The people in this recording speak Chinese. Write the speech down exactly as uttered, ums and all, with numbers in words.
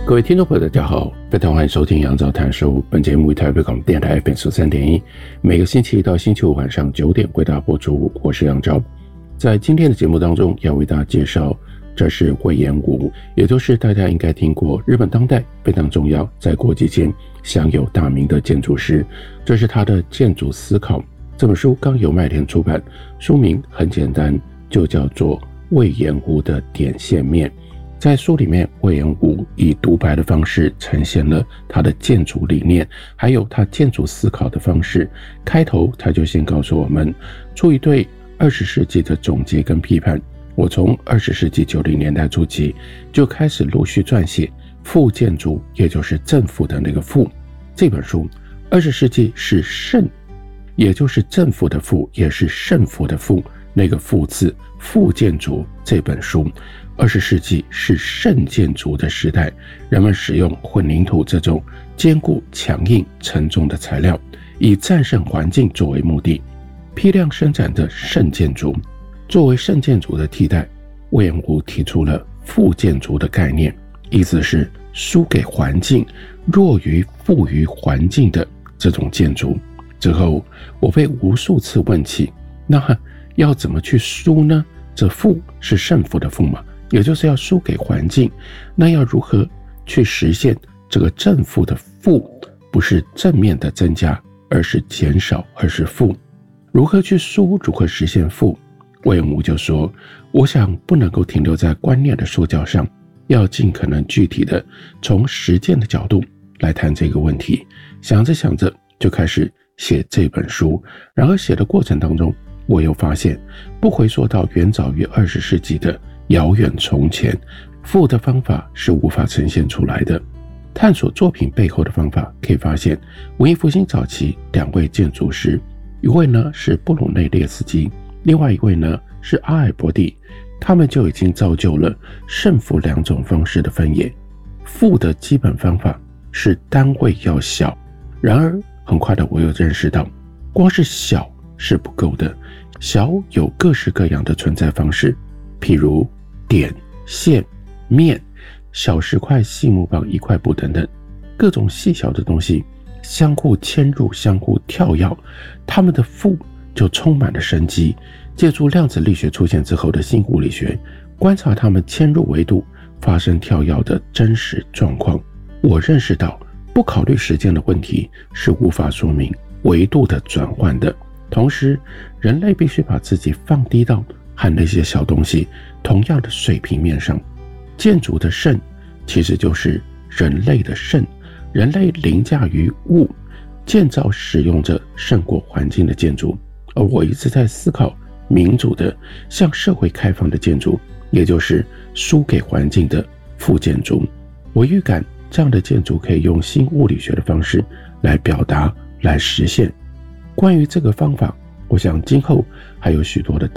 各位听众朋友大家好，非常欢迎收听杨照谈书。本节目为台北港电台 F M 十三点一，每个星期一到星期五晚上九点为大家播出。我是杨照。在今天的节目当中，要为大家介绍，这是隈研吾，也就是大家应该听过日本当代非常重要，在国际间享有大名的建筑师。这是他的《建筑思考》这本书刚由麦田出版，书名很简单，就叫做隈研吾的点线面。在书里面，隈研吾以独白的方式呈现了他的建筑理念，还有他建筑思考的方式。开头他就先告诉我们，出于对二十世纪的总结跟批判，我从二十世纪九零年代初期就开始陆续撰写副建筑，也就是政府的那个副。这本书二十世纪是胜，也就是政府的副，也是胜负的负，那个副字，副建筑。这本书二十世纪是胜建筑的时代，人们使用混凝土这种坚固、强硬、沉重的材料，以战胜环境作为目的，批量生产的胜建筑。作为胜建筑的替代，隈研吾提出了负建筑的概念，意思是输给环境、弱于负于环境的这种建筑。之后我被无数次问起，那要怎么去输呢？这负是胜负的负嘛，也就是要输给环境，那要如何去实现这个正负的负，不是正面的增加，而是减少，而是负。如何去输，如何实现负？隈研吾就说，我想不能够停留在观念的说教上，要尽可能具体的从实践的角度来谈这个问题。想着想着就开始写这本书，然而写的过程当中，我又发现不回溯到远早于二十世纪的遥远从前，负的方法是无法呈现出来的。探索作品背后的方法，可以发现文艺复兴早期两位建筑师，一位呢是布鲁内列斯基，另外一位呢是阿尔伯蒂，他们就已经造就了胜负两种方式的分野。负的基本方法是单位要小，然而很快的我又认识到，光是小是不够的，小有各式各样的存在方式，譬如点、线、面、小石块、细木棒、一块布等等，各种细小的东西相互嵌入、相互跳跃，它们的负就充满了生机。借助量子力学出现之后的新物理学，观察它们嵌入维度发生跳跃的真实状况，我认识到不考虑时间的问题是无法说明维度的转换的。同时，人类必须把自己放低到和那些小东西同样的水平面上。建筑的胜其实就是人类的胜，人类凌驾于物，建造使用着胜过环境的建筑。而我一直在思考民主的向社会开放的建筑，也就是输给环境的负建筑。我预感这样的建筑可以用新物理学的方式来表达、来实现。关于这个方法，我想今后还有许多的